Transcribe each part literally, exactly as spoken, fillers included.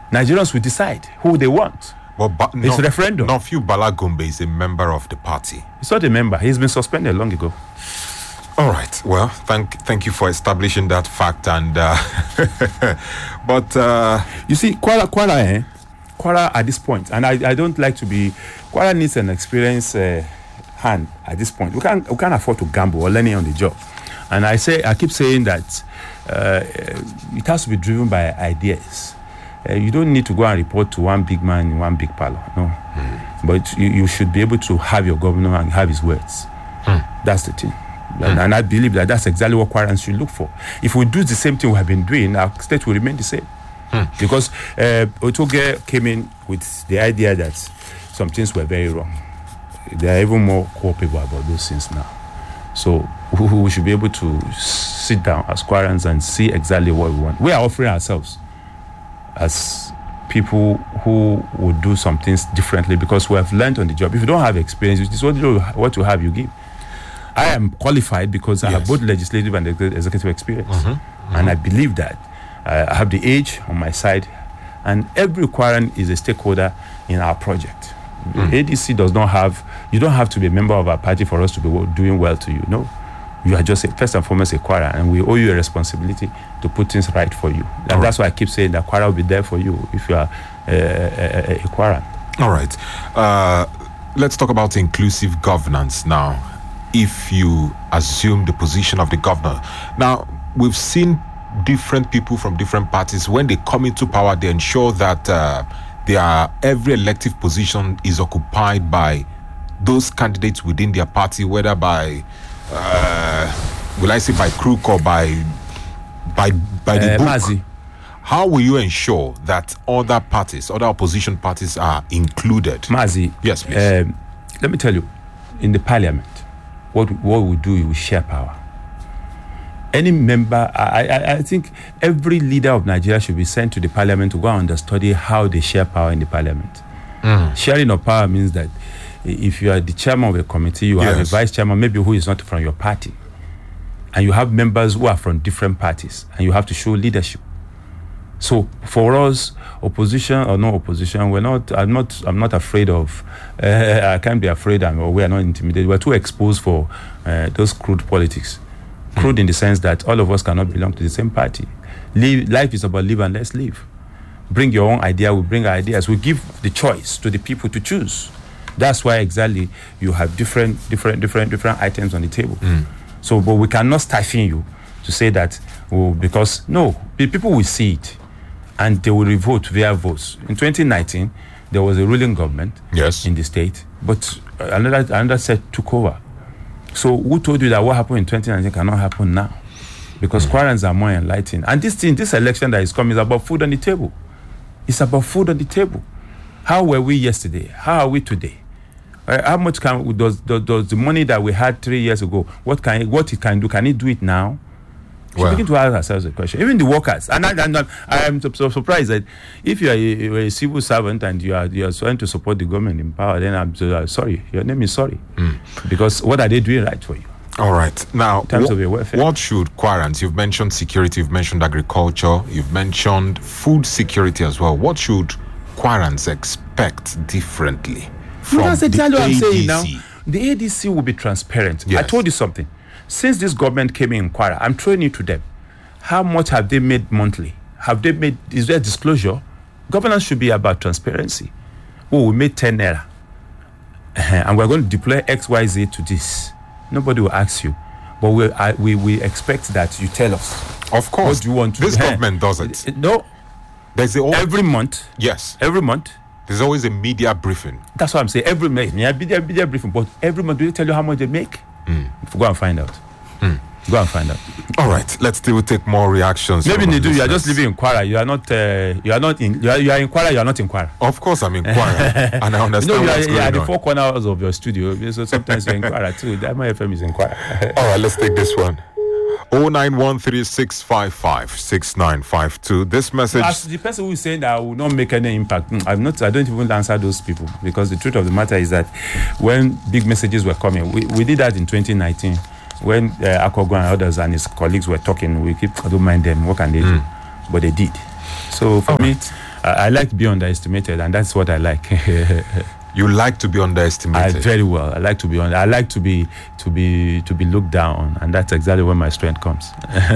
Nigerians will decide who they want. Well, but it's a referendum. Nonfiu Bala Gombe is a member of the party. He's not a member. He's been suspended long ago. All right. Well, thank thank you for establishing that fact. And uh, but uh, you see, Kwara, Kwara, eh? Kwara at this point, and I, I don't like to be. Kwara needs an experienced uh, hand at this point. We can't we can't afford to gamble or learning on the job. And I say I keep saying that uh, it has to be driven by ideas. Uh, you don't need to go and report to one big man in one big parlor, no. Mm. But you, you should be able to have your governor and have his words. Mm. That's the thing. Mm. And, and I believe that that's exactly what Kwarans should look for. If we do the same thing we have been doing, our state will remain the same. Mm. Because uh, Otoge came in with the idea that some things were very wrong. They are even more culpable about those things now. So we should be able to sit down as Kwarans and see exactly what we want. We are offering ourselves as people who would do some things differently because we have learned on the job. If you don't have experience, it is what you, what you have, you give. I am qualified because I yes. have both legislative and executive experience. Mm-hmm. Mm-hmm. And I believe that. I have the age on my side. And every Kwaran is a stakeholder in our project. Mm. A D C does not have, you don't have to be a member of our party for us to be doing well to you. No. You are just, a, first and foremost, a Kwara, and we owe you a responsibility to put things right for you. And All that's right. why I keep saying that Kwara will be there for you if you are a, a, a Kwara. All right. Uh, let's talk about inclusive governance now. If you assume the position of the governor. Now, we've seen different people from different parties, when they come into power, they ensure that uh, their every elective position is occupied by those candidates within their party, whether by Uh, will I say by crook or by by by the uh, book? Mazi. How will you ensure that other parties, other opposition parties, are included? Mazi, yes, please. Um, let me tell you, in the parliament, what what we do is we share power. Any member, I, I I think every leader of Nigeria should be sent to the parliament to go and study how they share power in the parliament. Mm. Sharing of power means that if you are the chairman of a committee, you yes. have a vice chairman, maybe who is not from your party. And you have members who are from different parties. And you have to show leadership. So for us, opposition or no opposition, we're not, I'm not, I'm not afraid of, uh, I can't be afraid and, or we are not intimidated. We're too exposed for uh, those crude politics. Crude mm. in the sense that all of us cannot belong to the same party. Live, life is about live and let's live. Bring your own idea, we bring our ideas. We give the choice to the people to choose. That's why exactly you have different, different, different, different items on the table. Mm. So, but we cannot stifle you to say that, oh, because no, people will see it, and they will revote via votes. In twenty nineteen, there was a ruling government yes. in the state, but another another set took over. So, who told you that what happened in twenty nineteen cannot happen now? Because mm. Kwarans are more enlightened, and this thing, this election that is coming, is about food on the table. It's about food on the table. How were we yesterday? How are we today? Uh, how much can does, does does the money that we had three years ago? What can it, what it can do? Can it do it now? We well, begin to ask ourselves a question. Even the workers, and I, and I am so, so surprised that if you are a, a civil servant and you are you are trying to support the government in power, then I'm so, uh, sorry. Your name is sorry, mm. because what are they doing right for you? All right. Now, in terms wh- of your welfare, what should Kwarans? You've mentioned security. You've mentioned agriculture. You've mentioned food security as well. What should Kwarans expect differently from that's exactly the what I'm A D C? saying now. The A D C will be transparent. Yes. I told you something. Since this government came in Kwara, I'm throwing it to them. How much have they made monthly? Have they made, is there disclosure? Governance should be about transparency. Oh, we made ten naira. Uh-huh. And we're going to deploy X Y Z to this. Nobody will ask you. But we I, we, we expect that you tell us. Of course. What do you want to This do? government does it. No. There's a every month. Yes. Every month. There's always a media briefing. That's what I'm saying. Every month. Yeah, media, media briefing. But every month, do they tell you how much they make? Mm. Go and find out. Mm. Go and find out. All right. Let's still take more reactions. Maybe they do. You are just living in Kwara. You are not. Uh, you are not in. You are, you are in Kwara. You are not in Kwara. Of course, I'm in Kwara, and I understand. You know, what's you are, going you are the on. four corners of your studio. So sometimes you're in Kwara too. That my F M is in Kwara. All right. Let's take this one. oh nine one three six five five six nine five two. This message. As the person who is saying that I will not make any impact, I'm not. I don't even answer those people, because the truth of the matter is that when big messages were coming, we, we did that in twenty nineteen. When uh, Akogo and others and his colleagues were talking, we keep, I don't mind them, what can they do? Mm. But they did. So for All me, right. I, I like to be underestimated, and that's what I like. You like to be I underestimated. very well. I like to be on. I like to be to be to be looked down on, and that's exactly where my strength comes.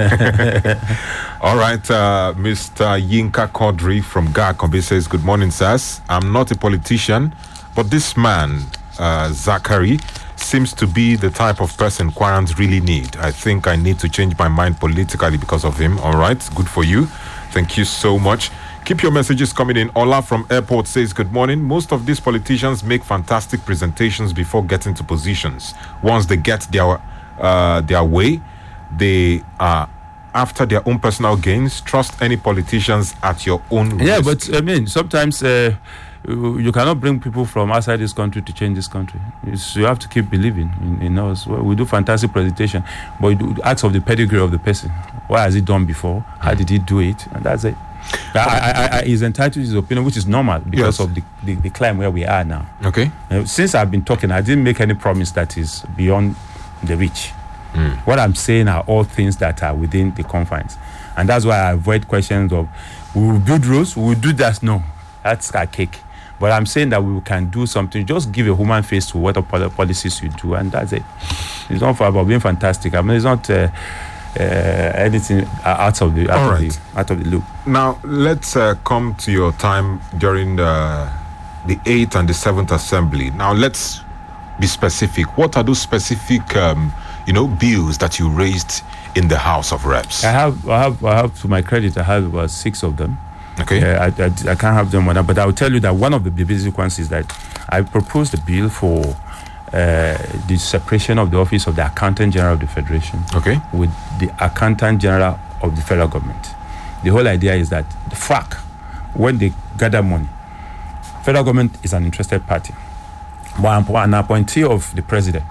All right, uh, Mister Yinka Kodri from Gakombe says, "Good morning, sirs. I'm not a politician, but this man, uh, Zachary, seems to be the type of person Kwarans really need. I think I need to change my mind politically because of him." All right, good for you. Thank you so much. Keep your messages coming in. Ola from Airport says, "Good morning. Most of these politicians make fantastic presentations before getting to positions. Once they get their uh, their way, they are after their own personal gains. Trust any politicians at your own Yeah, risk." but I mean, sometimes uh, you you cannot bring people from outside this country to change this country. It's, you have to keep believing in, in us. Well, we do fantastic presentation, but you do ask of the pedigree of the person. What has he done before? How did he do it? And that's it. I, I, I, he's entitled to his opinion, which is normal because Yes. of the, the, the climb where we are now. Okay. Uh, since I've been talking, I didn't make any promise that is beyond the reach. What I'm saying are all things that are within the confines. And that's why I avoid questions of, we will build roads, we will do that. No, that's a cake. But I'm saying that we can do something. Just give a human face to what pol- policies you do, and that's it. It's not for about being fantastic. I mean, it's not uh, uh, anything out of the out, All of right. the out of the loop. Now let's uh, come to your time during the the eighth and the seventh assembly. Now let's be specific. What are those specific, um, you know, bills that you raised in the House of Reps? I have, I have, I have. To my credit, I have about six of them. Okay. Uh, I, I, I can't have them, but I will tell you that one of the basic ones is that I proposed a bill for uh, the separation of the office of the Accountant General of the Federation Okay. with the Accountant General of the federal government. The whole idea is that the F A C, when they gather money, federal government is an interested party, but an appointee of the president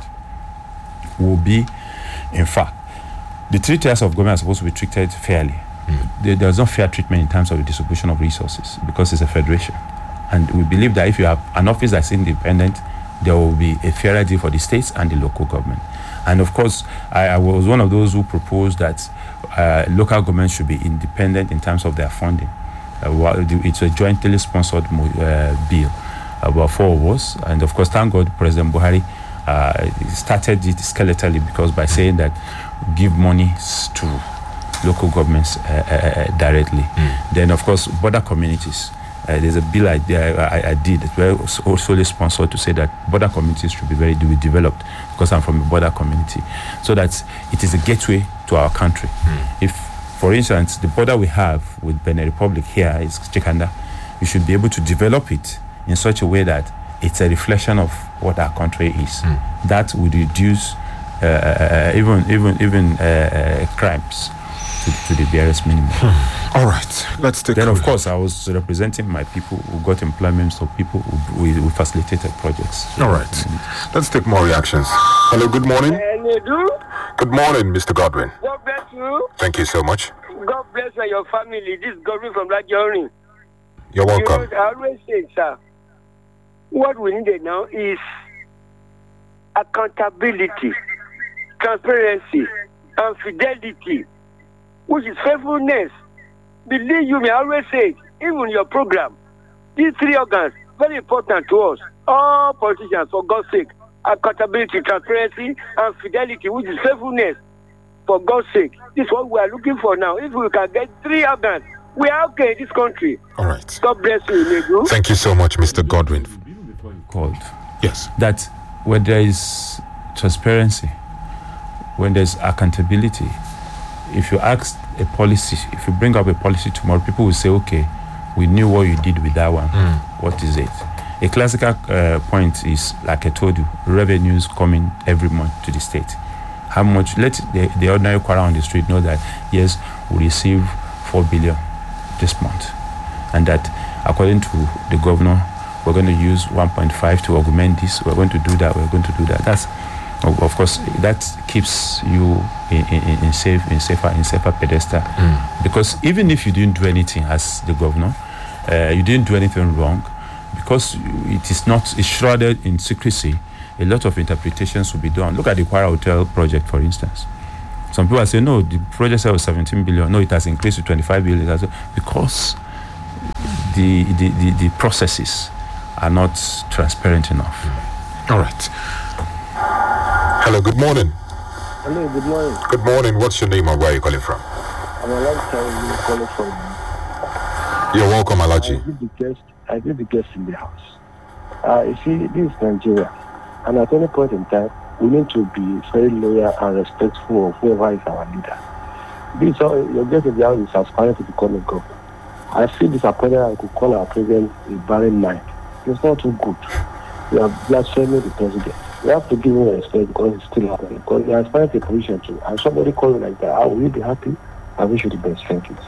will be, in fact, the three tiers of government are supposed to be treated fairly. There, there's no fair treatment in terms of the distribution of resources because it's a federation. And we believe that if you have an office that's independent, there will be a fairer deal for the states and the local government. And of course, I, I was one of those who proposed that uh, local governments should be independent in terms of their funding. Uh, well, it's a jointly sponsored uh, bill, about four of us. And of course, thank God, President Buhari uh, started it skeletally because by saying that give money to local governments uh, uh, directly. Mm. Then, of course, border communities. Uh, there's a bill I, I, I did that was also sponsored to say that border communities should be very be developed because I'm from a border community, so that it is a gateway to our country. Mm. If, for instance, the border we have with Benin Republic here is Chikanda, we should be able to develop it in such a way that it's a reflection of what our country is. Mm. That would reduce uh, uh, even even even uh, uh, crimes to, to the barest minimum. Hmm. All right, let's take. Then, of course, I was representing my people who got employment, so people who we, we facilitated projects. All right, let's take more reactions. Hello, good morning. Good morning, Mister Godwin. God bless you. Thank you so much. God bless you and your family. This is Godwin from that journey. You're welcome. You know, I always say, sir, what we need now is accountability, transparency, and fidelity, which is faithfulness. Believe you me, I always say it, even your program, these three organs, very important to us, all politicians, for God's sake. Accountability, transparency, and fidelity, which is faithfulness, for God's sake. This is what we are looking for now. If we can get three organs, we are okay in this country. All right. God bless you, Nedu. Thank you so much, Mister Godwin. Called Yes. that when there is transparency, when there's accountability, if you ask a policy, if you bring up a policy tomorrow, people will say, okay, we knew what you did with that one. Mm. What is it? A classical uh, point is, like I told you, revenues coming every month to the state. How much? Let the, the ordinary Kwara on the street know that, yes, we receive four billion this month. And that, according to the governor, we're going to use one point five to augment this. We're going to do that. We're going to do that. That's, of course, that keeps you in, in, in safe, in safer, in safer pedestal. Mm. Because even if you didn't do anything as the governor, uh, you didn't do anything wrong, because it is not, it's shrouded in secrecy, a lot of interpretations will be done. Look at the Kwara Hotel project, for instance. Some people are saying, no, the project was seventeen billion. No, it has increased to twenty-five billion. Because the, the, the, the processes are not transparent enough. All right. Hello, good morning. Hello, good morning. Good morning. What's your name and where are you calling from? I'm a long time calling from. You're welcome, I Alaji. did the guest. I did the guest in the house. Uh, you see, this is Nigeria, and at any point in time, we need to be very loyal and respectful of whoever is our leader. This uh, your guest in the house is aspiring to become a governor. I feel disappointed I could call our president a barren mind. It's not too good. We are blaspheming the president. We have to give him respect because he's still happening. Because he aspires to a position too. And somebody calling like that, how will you be happy? I wish you the best. Thank you.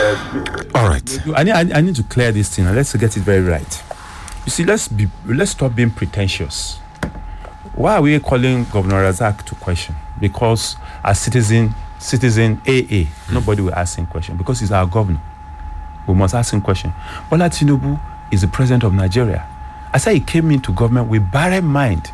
All right. I need, I, I need to clear this thing and let's get it very right. You see, let's be let's stop being pretentious. Why are we calling Governor Razak to question? Because as citizen, citizen A A, mm. nobody will ask him question because he's our governor. We must ask him question. Bola Tinubu is the president of Nigeria. I said he came into government with barren mind.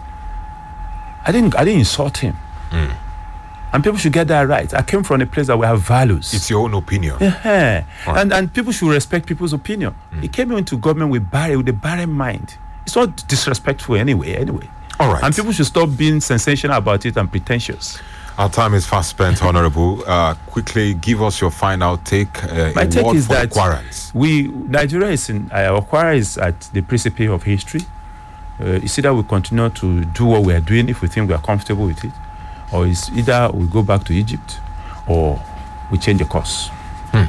I didn't I didn't insult him. Mm. And people should get that right. I came from a place that we have values. It's your own opinion. Yeah. Right. And and people should respect people's opinion. Mm. He came into government with barren with a barren mind. It's not disrespectful anyway, anyway. All right. And people should stop being sensational about it and pretentious. Our time is fast spent, Honorable. Uh, quickly, give us your final take. Uh, My take is that Kwarans. we Nigeria is in uh, Kwara is at the precipice of history. Uh, it's either we continue to do what we are doing if we think we are comfortable with it, or it's either we go back to Egypt, or we change the course. Hmm.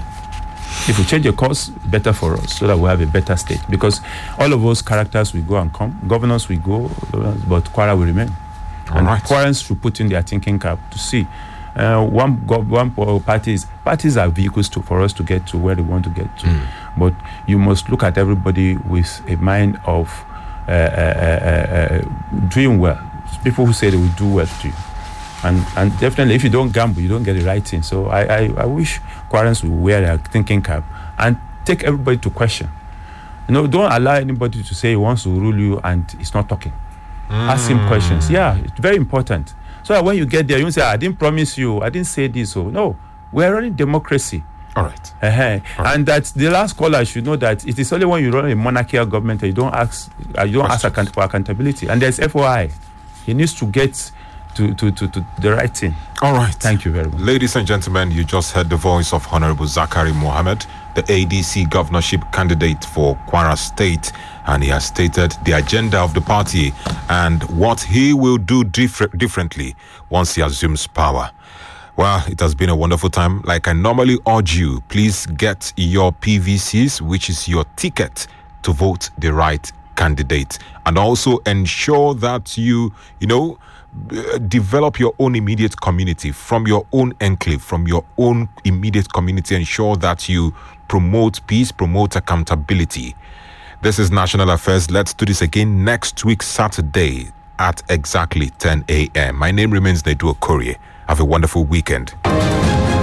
If we change the course, better for us, so that we have a better state. Because all of those characters will go and come, governors will go, but Kwara will remain. All and right. Kwarans should put in their thinking cap to see. Uh, one go- one parties parties are vehicles to for us to get to where they want to get to, Mm. but you must look at everybody with a mind of uh, uh, uh, uh, doing well. People who say they will do well to you, and and definitely if you don't gamble, you don't get the right thing. So I I, I wish Kwarans will wear their thinking cap and take everybody to question. You know, don't allow anybody to say he wants to rule you and he's not talking. Mm. Ask him questions. Yeah, it's very important. So that when you get there, you don't say, I didn't promise you, I didn't say this. So, no, we're running democracy. All right. Uh-huh. All right. And that the last caller should know that it is only when you run a monarchical government that you don't ask, uh, you don't ask account- for accountability. And there's F O I. He needs to get to, to, to, to the right thing. All right. Thank you very much. Ladies and gentlemen, you just heard the voice of Honorable Zakari Mohammed, the A D C governorship candidate for Kwara State, and he has stated the agenda of the party and what he will do differ- differently once he assumes power. Well, it has been a wonderful time. Like I normally urge you, please get your P V Cs, which is your ticket to vote the right candidate, and also ensure that you, you know, develop your own immediate community from your own enclave, from your own immediate community. Ensure that you promote peace, promote accountability. This is National Affairs. Let's do this again next week, Saturday at exactly ten a.m. My name remains Nedu Okorie. Have a wonderful weekend.